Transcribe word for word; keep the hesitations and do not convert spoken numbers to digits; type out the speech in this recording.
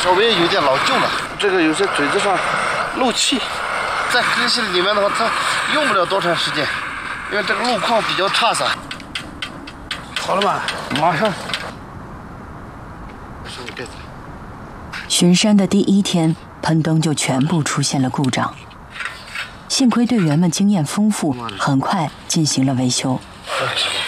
稍微有点老旧了，这个有些嘴子上漏气，在更新里面的话，它用不了多长时间，因为这个路况比较差噻。好了吗？马上。 巡山的第一天，喷灯就全部出现了故障。幸亏队员们经验丰富，很快进行了维修。